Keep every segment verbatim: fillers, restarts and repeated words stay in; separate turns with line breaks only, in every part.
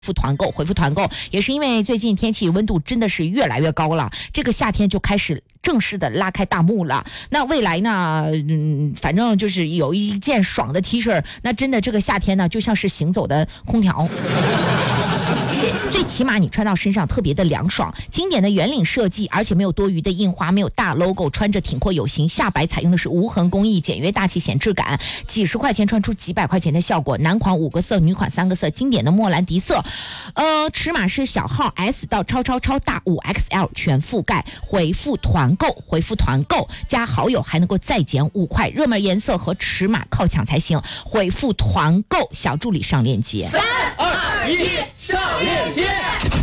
复团购，回复团购，也是因为最近天气温度真的是越来越高了，这个夏天就开始正式的拉开大幕了。那未来呢，嗯，反正就是有一件爽的 T 恤，那真的这个夏天呢，就像是行走的空调。最起码你穿到身上特别的凉爽，经典的圆领设计，而且没有多余的印花，没有大 logo， 穿着挺阔有型，下摆采用的是无痕工艺，简约大气显质感，几十块钱穿出几百块钱的效果。男款五个色，女款三个色，经典的莫兰迪色，呃，尺码是小号 S 到超超超大 五 X L 全覆盖，回复团购，回复团购加好友还能够再减五块，热门颜色和尺码靠抢才行，回复团购，小助理上链接。
三二一，上链接。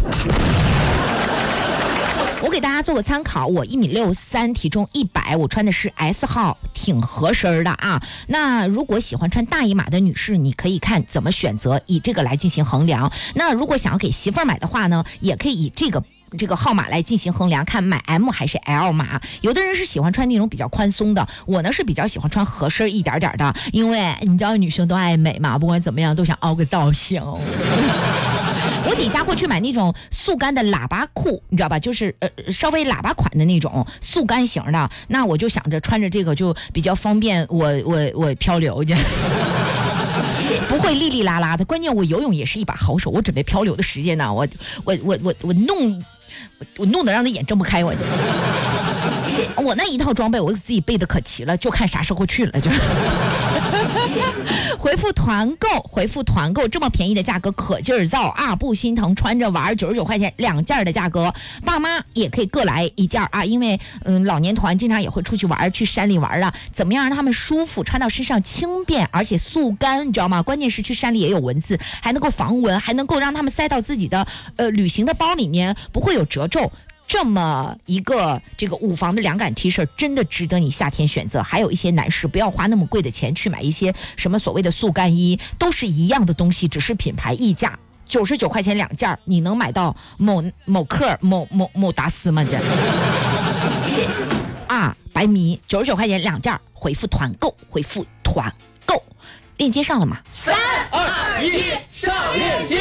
我给大家做个参考，我一米六三，体重一百，我穿的是 S 号，挺合身的啊。那如果喜欢穿大一码的女士，你可以看怎么选择，以这个来进行衡量。那如果想要给媳妇儿买的话呢，也可以以这个这个号码来进行衡量，看买 M 还是 L 码。有的人是喜欢穿那种比较宽松的，我呢是比较喜欢穿合身一点点的，因为你知道女生都爱美嘛，不管怎么样都想凹个造型。我底下会去买那种速干的喇叭裤，你知道吧，就是呃稍微喇叭款的那种速干型的，那我就想着穿着这个就比较方便我我我漂流去。不会哩哩啦啦的，关键我游泳也是一把好手，我准备漂流的时间呢，我我我我我弄我弄得让他眼睁不开，我我那一套装备我自己备的可齐了，就看啥时候去了就。回复团购，回复团购，这么便宜的价格可劲儿造啊，不心疼，穿着玩，九十九块钱两件的价格，爸妈也可以各来一件啊，因为嗯老年团经常也会出去玩，去山里玩啊，怎么样让他们舒服，穿到身上轻便，而且速干，你知道吗？关键是去山里也有蚊子，还能够防蚊，还能够让他们塞到自己的呃旅行的包里面，不会有褶皱。这么一个这个五房的凉感 T 恤真的值得你夏天选择。还有一些男士不要花那么贵的钱去买一些什么所谓的速干衣，都是一样的东西，只是品牌溢价，九十九块钱两件，你能买到某某克某某某达斯吗？这啊，白米九十九块钱两件，回复团购，回复团购，链接上了吗？
三二一，上链接。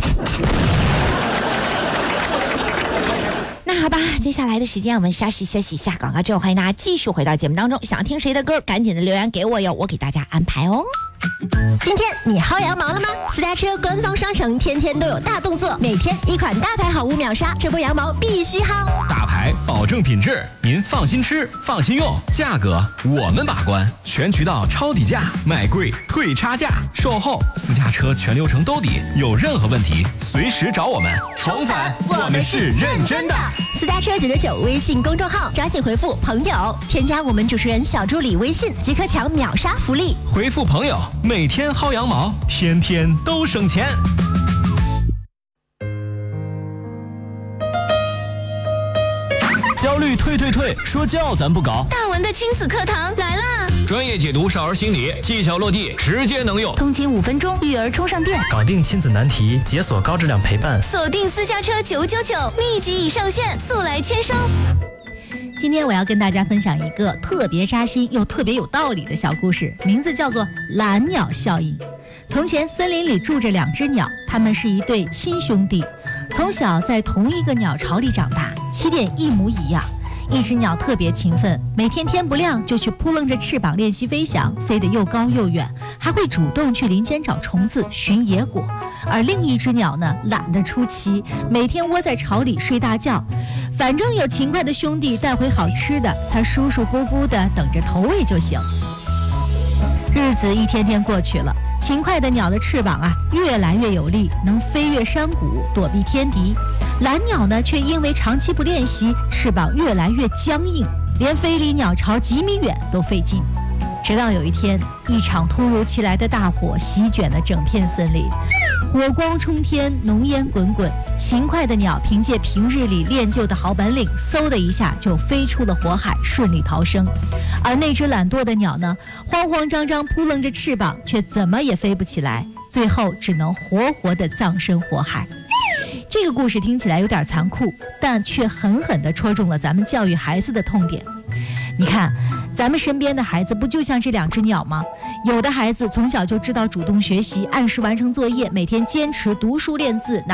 那好吧，接下来的时间我们稍事休息一下广告之后，欢迎大家继续回到节目当中。想听谁的歌，赶紧的留言给我哟，我给大家安排哦。
今天你薅羊毛了吗？私家车官方商城天天都有大动作，每天一款大牌好物秒杀，这波羊毛必须薅。
大牌保证品质，您放心吃，放心用，价格我们把关，全渠道抄底价，卖贵退差价，售后私家车全流程兜底，有任何问题随时找我们。重返，我们是认真的。
私家车九九九微信公众号，抓紧回复朋友，添加我们主持人小助理微信，即可抢秒杀福利。
回复朋友，每天薅羊毛，天天都省钱。
焦虑退退退，说教咱不搞。
大文的亲子课堂来啦！
专业解读少儿心理，技巧落地，直接能用。
通勤五分钟，育儿充上电，
搞定亲子难题，解锁高质量陪伴。
锁定私家车九九九，秘籍已上线，速来签收。今天我要跟大家分享一个特别扎心又特别有道理的小故事，名字叫做蓝鸟效应。从前森林里住着两只鸟，它们是一对亲兄弟，从小在同一个鸟巢里长大，起点一模一样。一只鸟特别勤奋，每天天不亮就去扑棱着翅膀练习飞翔，飞得又高又远，还会主动去林间找虫子寻野果。而另一只鸟呢，懒得出奇，每天窝在巢里睡大觉，反正有勤快的兄弟带回好吃的，它舒舒服服的等着投喂就行。日子一天天过去了，勤快的鸟的翅膀啊越来越有力，能飞越山谷，躲避天敌。蓝鸟呢，却因为长期不练习，翅膀越来越僵硬，连飞离鸟巢几米远都费劲。直到有一天，一场突如其来的大火席卷了整片森林，火光冲天，浓烟滚滚。勤快的鸟凭借平日里练就的好本领，嗖的一下就飞出了火海，顺利逃生。而那只懒惰的鸟呢，慌慌张张扑棱着翅膀，却怎么也飞不起来，最后只能活活的葬身火海。这个故事听起来有点残酷，但却狠狠地戳中了咱们教育孩子的痛点。你看，咱们身边的孩子不就像这两只鸟吗？ 有的孩子从小就知道主动学习，按时完成作业，每天坚持读书练字。